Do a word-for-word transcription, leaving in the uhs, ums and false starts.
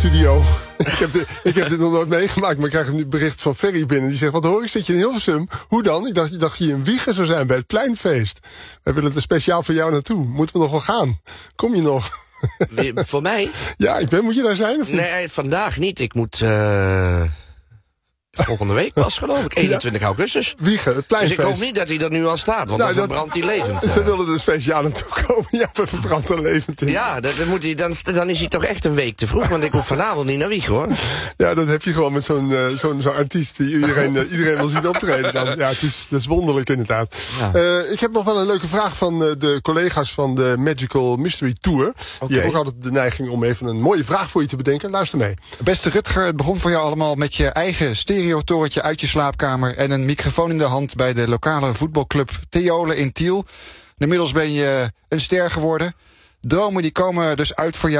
studio. ik, heb dit, ik heb dit nog nooit meegemaakt, maar ik krijg een bericht van Ferry binnen. Die zegt, wat hoor ik, zit je in Hilversum? Hoe dan? Ik dacht, ik dacht je in Wijchen zou zijn bij het Pleinfeest. We willen er speciaal voor jou naartoe. Moeten we nog wel gaan? Kom je nog? Voor mij? Ja, ik ben, moet je daar zijn of niet? Nee, vandaag niet. Ik moet... Uh... Volgende week was geloof ik, eenentwintig ja. augustus. Wiegen, het Pleinfeest. Dus ik hoop niet dat hij er nu al staat, want nou, dan verbrandt hij levend. Ze willen er speciaal naartoe komen. Ja, we verbranden levend in. Ja, dat, dat moet hij, dan, dan is hij toch echt een week te vroeg, want ik hoef vanavond niet naar Wiegen, hoor. Ja, dat heb je gewoon met zo'n uh, zo'n zo'n artiest die iedereen, uh, iedereen wil zien optreden. Dan. Ja, het is, dat is wonderlijk inderdaad. Ja. Uh, ik heb nog wel een leuke vraag van uh, de collega's van de Magical Mystery Tour. Okay. Die hebben ook altijd de neiging om even een mooie vraag voor je te bedenken. Luister mee. Beste Rutger, het begon voor jou allemaal met je eigen stereotorentje uit je slaapkamer en een microfoon in de hand bij de lokale voetbalclub Theolen in Tiel. Inmiddels ben je een ster geworden. Dromen die komen dus uit voor jou.